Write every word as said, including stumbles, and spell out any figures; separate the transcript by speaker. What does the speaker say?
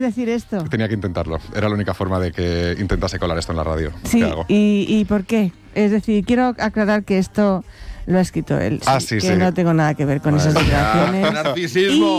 Speaker 1: decir esto?
Speaker 2: Tenía que intentarlo. Era la única forma de que intentase colar esto en la radio.
Speaker 1: Sí,
Speaker 2: ¿Qué hago?
Speaker 1: ¿y, ¿y por qué? Es decir, quiero aclarar que esto lo ha escrito él.
Speaker 2: Ah,
Speaker 1: sí,
Speaker 2: sí,
Speaker 1: que
Speaker 2: sí.
Speaker 1: no tengo nada que ver con
Speaker 2: Madre
Speaker 1: esas
Speaker 2: mía.
Speaker 1: declaraciones.
Speaker 3: Narcisismo.
Speaker 1: Y